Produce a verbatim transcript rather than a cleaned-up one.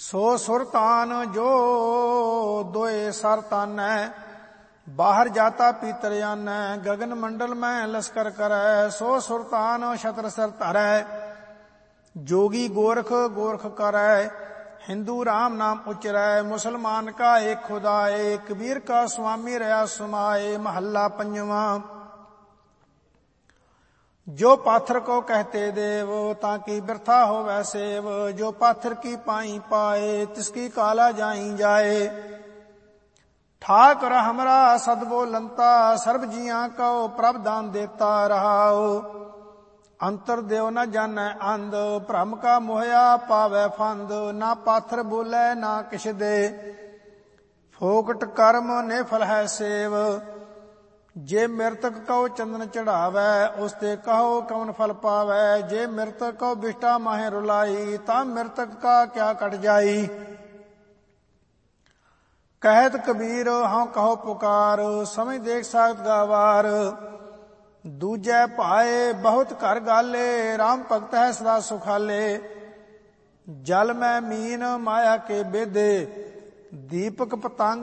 ਸੋ ਸੁਰਤਾਨ ਜੋ ਦੋਏ ਸਰ ਤਾਨੈ, ਬਾਹਰ ਜਾਤਾ ਪੀਤਰ ਆਨੈ, ਗਗਨ ਮੰਡਲ ਮੈਂ ਲਸਕਰ ਕਰੈ। ਸੋ ਸੁਰਤਾਨ ਛਤਰ ਸਿਰ ਧਰੈ, जोगी गोरख गोरख करੈ। हिंदू राम नाम उचरै, मुसलमान का एक खुदाए, कबीर का स्वामी रहा सुमाए। महला पंजवा। जो पाथर को कहते देव, ताकि बिरथा होवै सेव। जो पाथर की पाई पाए, तिसकी काला जाई जाए। ठाकर हमरा सद बोलंता, सर्ब जियां को प्रभ दान देता रहाओ। अंतर देव न जानै अंध, भ्रम का मोहया पावै फंद। ना पाथर बोलै ना किछ दे, फोकट कर्म ने फल है सेव। जे मृतक कहो चंदन चढ़ावै, उसते कहो कवन फल पावै। जे मृतक कहो बिष्टा माहे रुलाई, ता मृतक का क्या कट जाई। कहत कबीर हाँ कहो पुकार, समझ देख सागत गावार। दूजै भाए बहुत घर गाले, राम भगत है सदा सुखाले। जल में मीन माया के बेदे, दीपक पतंग